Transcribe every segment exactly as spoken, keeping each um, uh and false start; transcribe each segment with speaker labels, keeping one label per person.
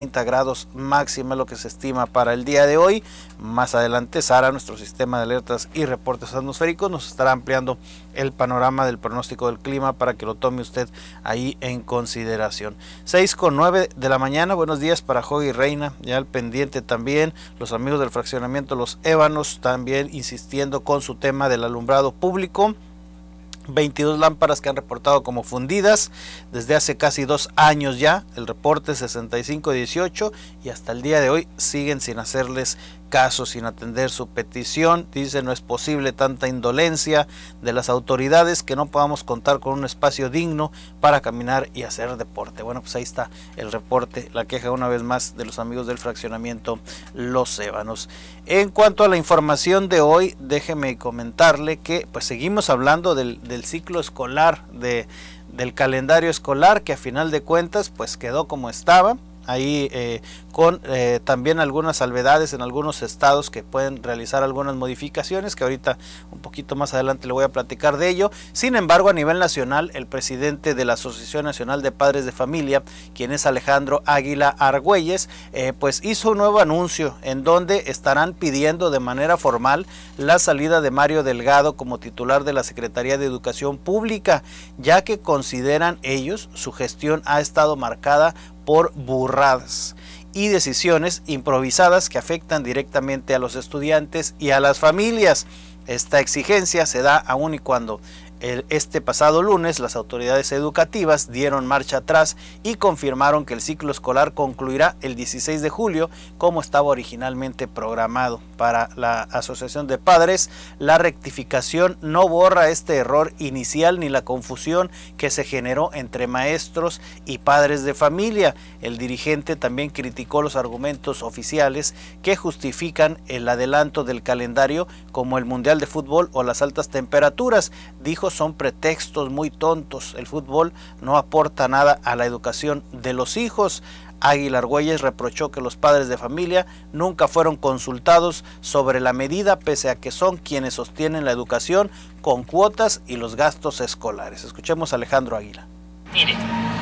Speaker 1: treinta grados máxima, lo que se estima para el día de hoy. Más adelante Sara, nuestro sistema de alertas y reportes atmosféricos, nos estará ampliando el panorama del pronóstico del clima para que lo tome usted ahí en consideración. seis con nueve de la mañana, buenos días para Joey y Reina, ya al pendiente también, los amigos del fraccionamiento Los Ébanos también insistiendo con su tema del alumbrado público. veintidós lámparas que han reportado como fundidas desde hace casi dos años ya, el reporte sesenta y cinco dieciocho, y hasta el día de hoy siguen sin hacerles caso, sin atender su petición. Dice, no es posible tanta indolencia de las autoridades, que no podamos contar con un espacio digno para caminar y hacer deporte. Bueno, pues ahí está el reporte, la queja una vez más de los amigos del fraccionamiento Los Ébanos. En cuanto a la información de hoy, déjeme comentarle que pues seguimos hablando del, del ciclo escolar, de, del calendario escolar, que a final de cuentas pues quedó como estaba. Ahí eh, con eh, también algunas salvedades en algunos estados que pueden realizar algunas modificaciones, que ahorita un poquito más adelante le voy a platicar de ello. Sin embargo, a nivel nacional, el presidente de la Asociación Nacional de Padres de Familia, quien es Alejandro Águila Argüelles, eh, pues hizo un nuevo anuncio en donde estarán pidiendo de manera formal la salida de Mario Delgado como titular de la Secretaría de Educación Pública, ya que consideran ellos su gestión ha estado marcada por burradas y decisiones improvisadas que afectan directamente a los estudiantes y a las familias. Esta exigencia se da aún y cuando el, este pasado lunes las autoridades educativas dieron marcha atrás y confirmaron que el ciclo escolar concluirá el dieciséis de julio como estaba originalmente programado. Para la Asociación de Padres, la rectificación no borra este error inicial ni la confusión que se generó entre maestros y padres de familia. El dirigente también criticó los argumentos oficiales que justifican el adelanto del calendario, como el Mundial de Fútbol o las altas temperaturas. Dijo, son pretextos muy tontos, el fútbol no aporta nada a la educación de los hijos. Águila Argüelles reprochó que los padres de familia nunca fueron consultados sobre la medida, pese a que son quienes sostienen la educación con cuotas y los gastos escolares. Escuchemos a Alejandro Águila.
Speaker 2: Mire,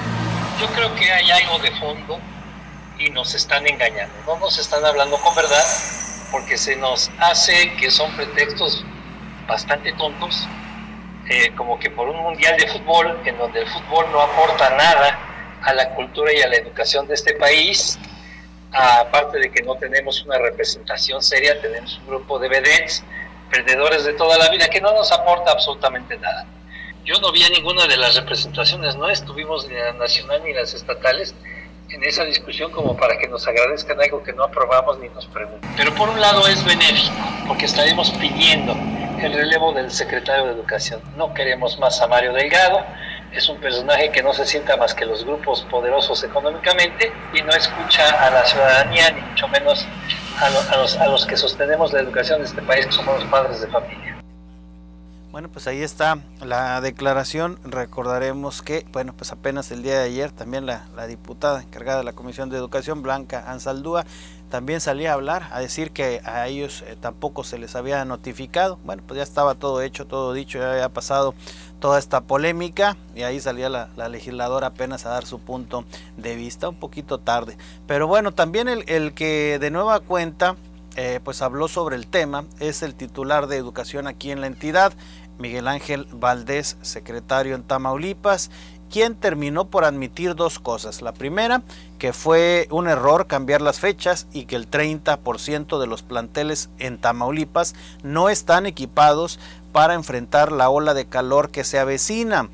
Speaker 2: yo creo que hay algo de fondo y nos están engañando, no nos están hablando con verdad, porque se nos hace que son pretextos bastante tontos, eh, como que por un mundial de fútbol, en donde el fútbol no aporta nada a la cultura y a la educación de este país, aparte de que no tenemos una representación seria, tenemos un grupo de vedettes, perdedores de toda la vida, que no nos aporta absolutamente nada. Yo no vi a ninguna de las representaciones, no estuvimos ni la nacional ni las estatales en esa discusión como para que nos agradezcan algo que no aprobamos ni nos preguntan. Pero por un lado es benéfico, porque estaremos pidiendo el relevo del secretario de Educación. No queremos más a Mario Delgado, es un personaje que no se sienta más que los grupos poderosos económicamente y no escucha a la ciudadanía, ni mucho menos a, lo, a, los, a los que sostenemos la educación de este país, que somos los padres de familia.
Speaker 1: Bueno, pues ahí está la declaración. Recordaremos que, bueno, pues apenas el día de ayer también la, la diputada encargada de la Comisión de Educación, Blanca Ansaldúa, también salía a hablar, a decir que a ellos eh, tampoco se les había notificado. Bueno, pues ya estaba todo hecho, todo dicho, ya había pasado toda esta polémica y ahí salía la, la legisladora apenas a dar su punto de vista, un poquito tarde. Pero bueno, también el, el que de nueva cuenta eh, pues habló sobre el tema es el titular de Educación aquí en la entidad, Miguel Ángel Valdés, secretario en Tamaulipas, quien terminó por admitir dos cosas. La primera, que fue un error cambiar las fechas y que el treinta por ciento de los planteles en Tamaulipas no están equipados para enfrentar la ola de calor que se avecina.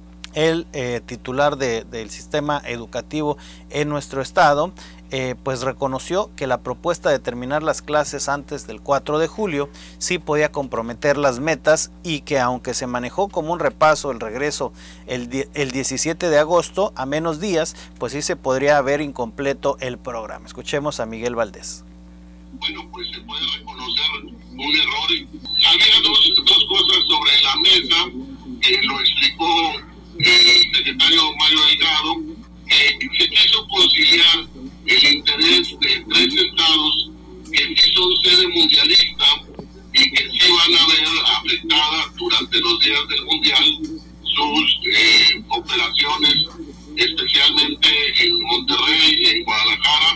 Speaker 1: El eh, titular de, del sistema educativo en nuestro estado Eh, pues reconoció que la propuesta de terminar las clases antes del cuatro de julio sí podía comprometer las metas y que aunque se manejó como un repaso el regreso el, el diecisiete de agosto a menos días, pues sí se podría haber incompleto el programa. Escuchemos a Miguel Valdés.
Speaker 3: Bueno, pues se puede reconocer un error. Había dos, dos cosas sobre la mesa, que lo explicó el secretario Mario Delgado, que se quiso conciliar el interés de tres estados que sí son sede mundialista y que sí van a ver afectadas durante los días del mundial